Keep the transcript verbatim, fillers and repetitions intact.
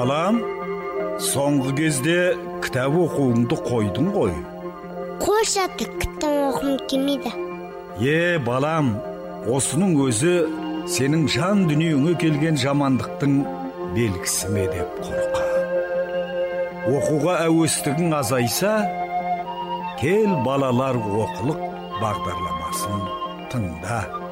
Балам, соңғы кезде кітап оқуыңды қойдың ғой. Қойшы ата, кітап оқығым келмейді. Е, балам, осының өзі сенің жан дүниеңе келген жамандықтың белгісі ме деп қорқа. Оқуға әуестігің азайса, кел балалар оқулық бағдарламасын тыңда.